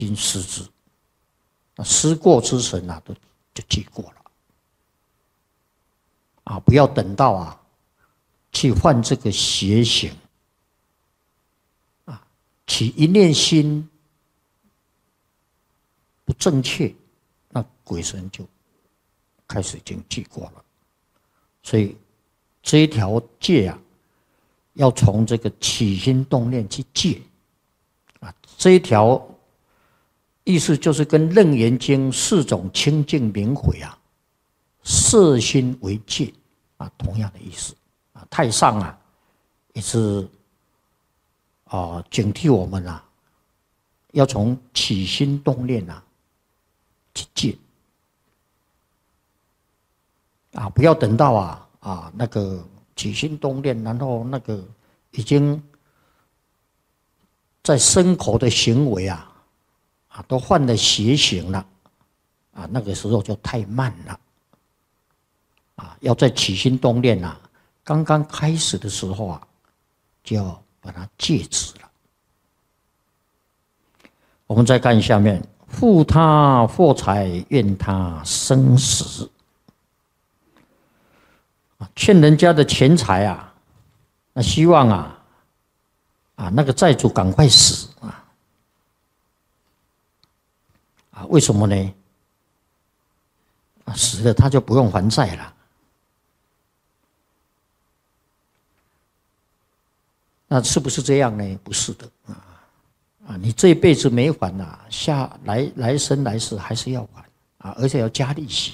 因失之。失过之神啊，就记过了啊！不要等到啊去犯这个邪行啊，起一念心不正确，那鬼神就开始已经记过了。所以这一条戒啊，要从这个起心动念去戒啊，这一条。意思就是跟《楞严经》4种清净明慧啊，摄心为戒啊，同样的意思啊。太上啊，也是警惕我们啊，要从起心动念啊去戒啊，不要等到那个起心动念，然后那个已经在身口的行为啊。都犯了邪行了，那个时候就太慢了，要在起心动念刚刚开始的时候就要把它戒止了。我们再看下面，负他货财，怨他生死。欠人家的钱财那希望那个债主赶快死为什么呢？死了他就不用还债了。那是不是这样呢？不是的你这一辈子没还来生来世还是要还而且要加利息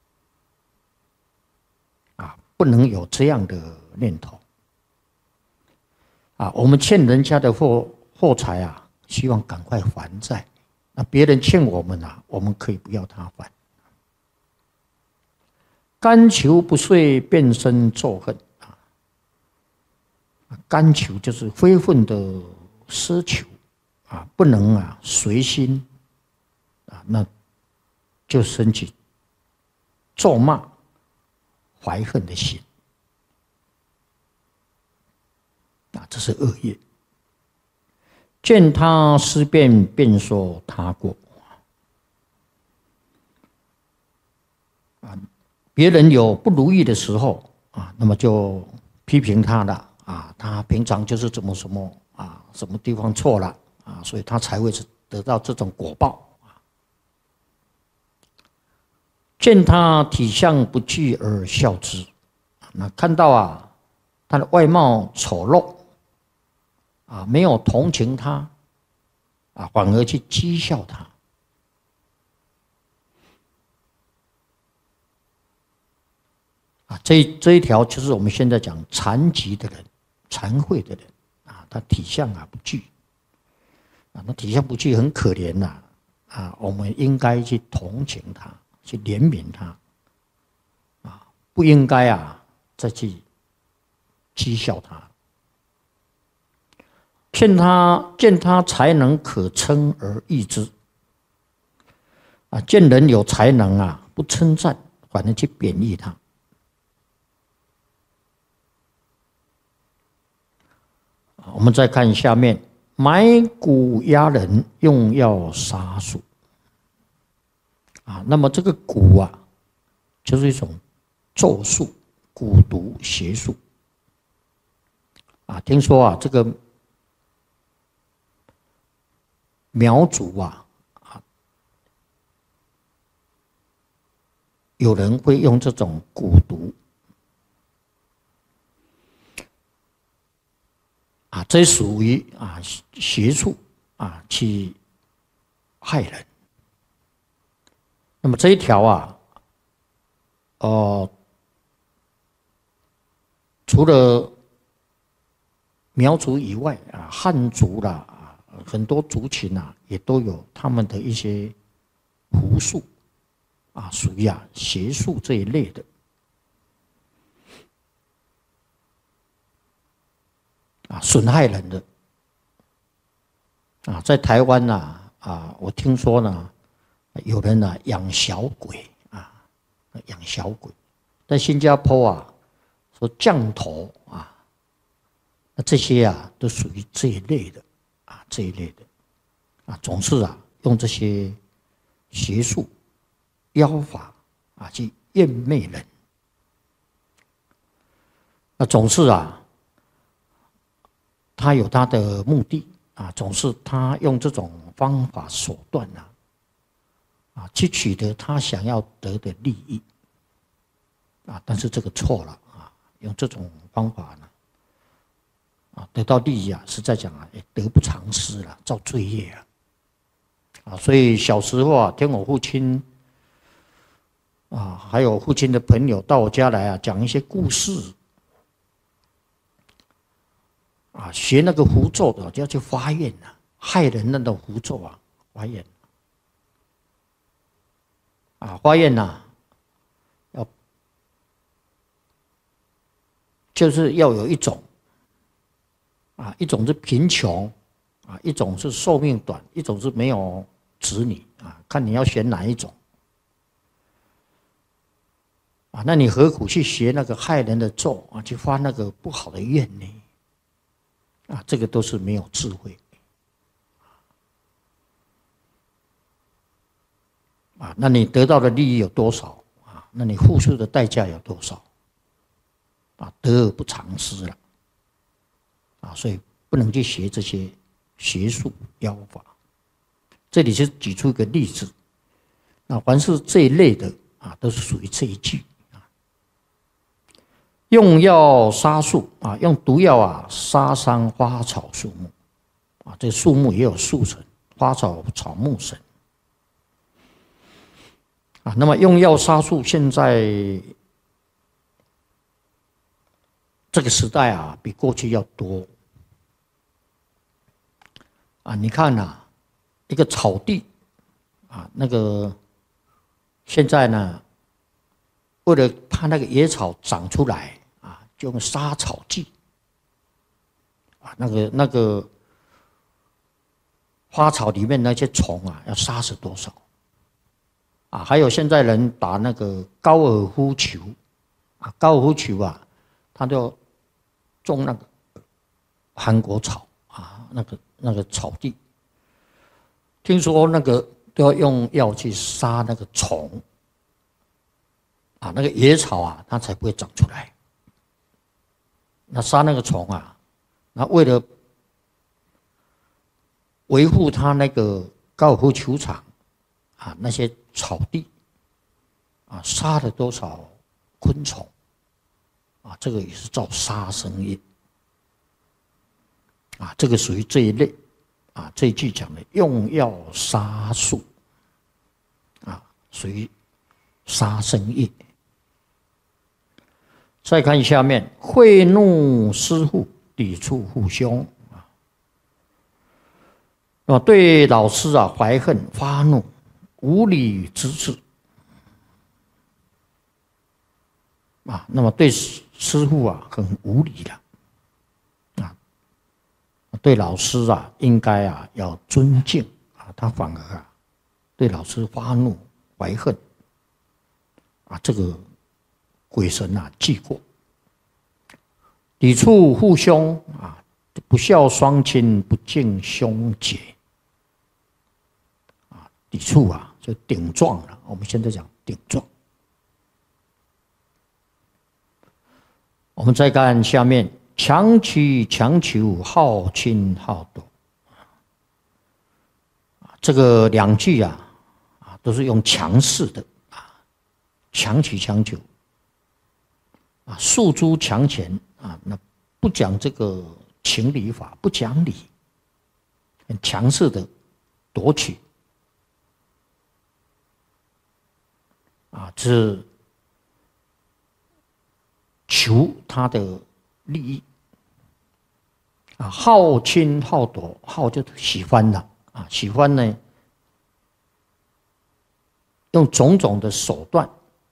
不能有这样的念头我们欠人家的货财希望赶快还债。那别人欠我们我们可以不要他还。甘求不遂，变生咒恨甘求就是非分的奢求不能随心那就升起咒骂、怀恨的心这是恶业。见他思变，便说他过别人有不如意的时候那么就批评他了他平常就是怎么什么地方错了所以他才会得到这种果报见他体相不具而笑之那看到他的外貌丑陋没有同情他反而去讥笑他这一条就是我们现在讲残疾的人、残废的人他体相不具那体相不具很可怜我们应该去同情他，去怜悯他不应该再去讥笑他。见他才能可称而异之见人有才能不称赞，反而去贬义他。我们再看下面，埋蛊压人，用药杀术那么这个蛊就是一种咒术、蛊毒邪术听说这个苗族有人会用这种蛊毒这属于邪术去害人。那么这一条除了苗族以外汉族很多族群也都有他们的一些狐术属于邪术这一类的损害人的在台湾我听说呢，有人养小鬼养小鬼，在新加坡说降头那这些都属于这一类的这一类的总是用这些邪术、妖法啊去谄媚人。那总是啊，他有他的目的啊，总是他用这种方法手段去取得他想要得的利益啊，但是这个错了啊，用这种方法呢得到利益啊，实在讲啊，也得不偿失了，造罪业所以小时候啊，听我父亲还有父亲的朋友到我家来讲一些故事学那个符咒的就要去发愿害人那种符咒发愿发愿就是要有一种一种是贫穷一种是寿命短，一种是没有子女看你要选哪一种那你何苦去学那个害人的咒去发那个不好的愿呢？这个都是没有智慧那你得到的利益有多少那你付出的代价有多少得而不偿失了所以不能去学这些邪术妖法。这里就举出一个例子凡是这一类的都是属于这一句用药杀树用毒药杀伤花草树木这个树木也有树神，花草草木神那么用药杀树，现在这个时代比过去要多你看一个草地那个现在呢，为了怕那个野草长出来就用杀草剂那个花草里面那些虫要杀死多少还有现在人打那个高尔夫球高尔夫球他就种那个韩国草那个草地，听说那个都要用药去杀那个虫那个野草它才不会长出来。那杀那个虫那为了维护它那个高尔夫球场那些草地杀了多少昆虫这个也是造杀生业这个属于这一类这一句讲的用药杀树属于杀生业。再看下面，贿赂师父，抵触父兄对老师怀恨发怒，无理之治那么对师父很无理的对老师应该要尊敬他反而对老师发怒怀恨这个鬼神记过。抵触父兄不孝双亲，不敬兄姐抵触就顶撞了，我们现在讲顶撞。我们再看下面，强取强求，好亲好夺这个两句都是用强势的强取强求诉诸强权那不讲这个情理法，不讲理，很强势的夺取是求他的利益好亲好夺，好就喜欢了喜欢呢，用种种的手段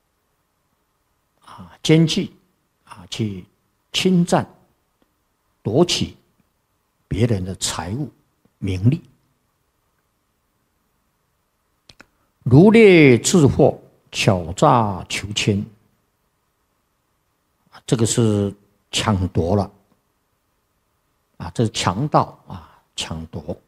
奸计去侵占夺取别人的财物名利，掳掠致祸，巧诈求签这个是抢夺了这是强盗抢夺